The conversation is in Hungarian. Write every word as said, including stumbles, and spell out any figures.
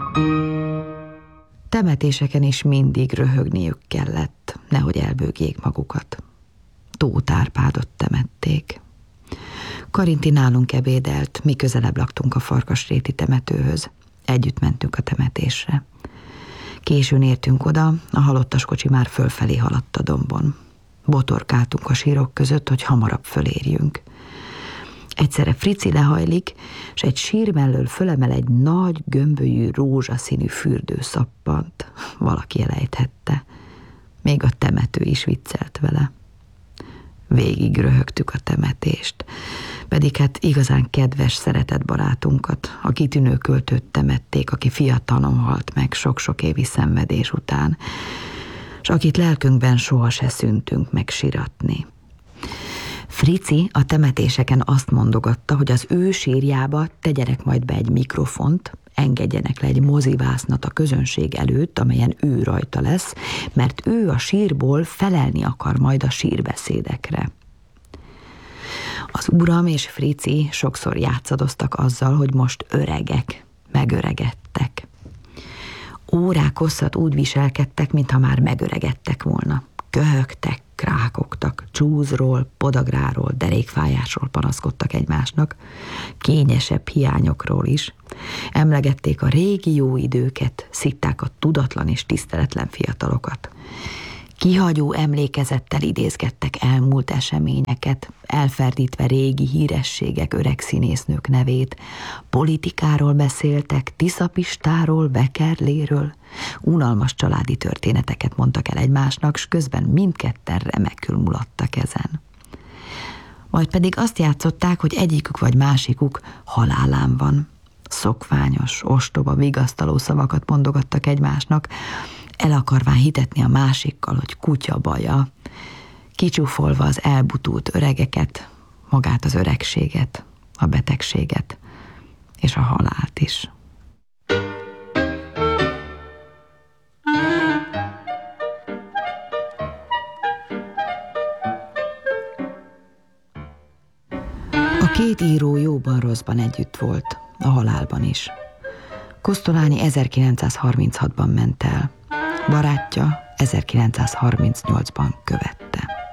Temetéseken is mindig röhögniük kellett, nehogy elbőgjék magukat. Tóth Árpádot temették. Karinti nálunk ebédelt, mi közelebb laktunk a Farkasréti temetőhöz. Együtt mentünk a temetésre. Későn értünk oda, a halottas kocsi már fölfelé haladt a dombon. Botorkáltunk a sírok között, hogy hamarabb fölérjünk. Egyszerre Frici lehajlik, és egy sír mellől fölemel egy nagy, gömbölyű, rózsaszínű fürdő szappant. Valaki elejthette. Még a temető is viccelt vele. Végig röhögtük a temetést, pedig hát igazán kedves, szeretett barátunkat, a kitűnő költőt temették, aki fiatalon halt meg sok-sok évi szenvedés után, és akit lelkünkben soha se szűntünk meg siratni. Frici a temetéseken azt mondogatta, hogy az ő sírjába tegyenek majd be egy mikrofont, engedjenek le egy mozivásznat a közönség előtt, amelyen ő rajta lesz, mert ő a sírból felelni akar majd a sírbeszédekre. Az uram és Frici sokszor játszadoztak azzal, hogy most öregek, megöregedtek. Órák hosszat úgy viselkedtek, mintha már megöregedtek volna. Köhögtek, krákogtak, csúzról, podagráról, derékfájásról panaszkodtak egymásnak, kényesebb hiányokról is. Emlegették a régi jó időket, szitták a tudatlan és tiszteletlen fiatalokat. Kihagyó emlékezettel idézgettek elmúlt eseményeket, elferdítve régi hírességek, öreg színésznők nevét, politikáról beszéltek, Tiszapistáról, Bekerléről, unalmas családi történeteket mondtak el egymásnak, s közben mindketten remekül mulattak ezen. Majd pedig azt játszották, hogy egyikük vagy másikuk halálán van. Szokványos, ostoba, vigasztaló szavakat mondogattak egymásnak, el akarván hitetni a másikkal, hogy kutya baja, kicsúfolva az elbutult öregeket, magát az öregséget, a betegséget és a halált is. A két író jóban-rosszban együtt volt, a halálban is. Kosztolányi ezerkilencszázharminchatban ment el, barátja ezerkilencszázharmincnyolcban követte.